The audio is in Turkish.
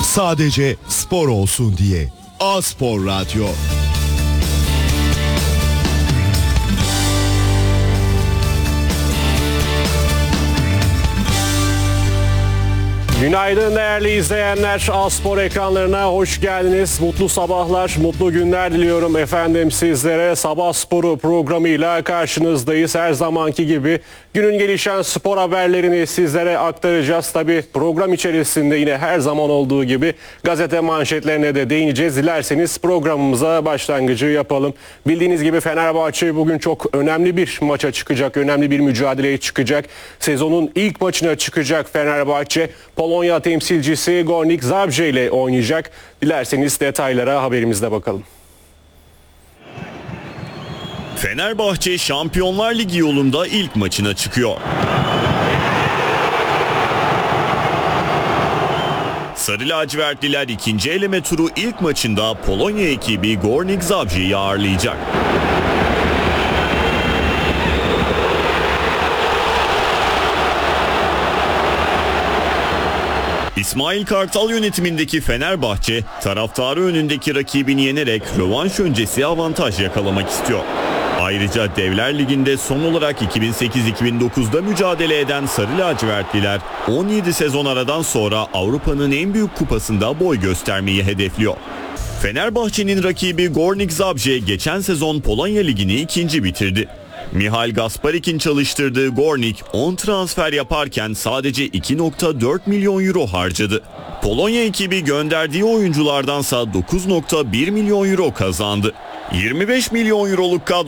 Sadece spor olsun diye. A-Spor Radyo. Günaydın değerli izleyenler. A-Spor ekranlarına hoş geldiniz. Mutlu sabahlar, mutlu günler diliyorum efendim sizlere. Sabah Sporu programıyla karşınızdayız. Her zamanki gibi günün gelişen spor haberlerini sizlere aktaracağız. Tabii program içerisinde yine her zaman olduğu gibi gazete manşetlerine de değineceğiz. Dilerseniz programımıza başlangıcı yapalım. Bildiğiniz gibi Fenerbahçe bugün çok önemli bir maça çıkacak, önemli bir mücadeleye çıkacak. Sezonun ilk maçına çıkacak Fenerbahçe. Polonya temsilcisi Górnik Zabrze ile oynayacak. Dilerseniz detaylara haberimizde bakalım. Fenerbahçe Şampiyonlar Ligi yolunda ilk maçına çıkıyor. Sarı lacivertliler ikinci eleme turu ilk maçında Polonya ekibi Górnik Zabrze'yi ağırlayacak. İsmail Kartal yönetimindeki Fenerbahçe, taraftarı önündeki rakibini yenerek rövanş öncesi avantaj yakalamak istiyor. Ayrıca Devler Ligi'nde son olarak 2008-2009'da mücadele eden Sarı lacivertliler 17 sezon aradan sonra Avrupa'nın en büyük kupasında boy göstermeyi hedefliyor. Fenerbahçe'nin rakibi Górnik Zabrze geçen sezon Polonya Ligi'ni ikinci bitirdi. Mihail Gasparik'in çalıştırdığı Górnik 10 transfer yaparken sadece 2,4 milyon euro harcadı. Polonya ekibi gönderdiği oyunculardansa 9,1 milyon euro kazandı. 25 milyon euroluk kadro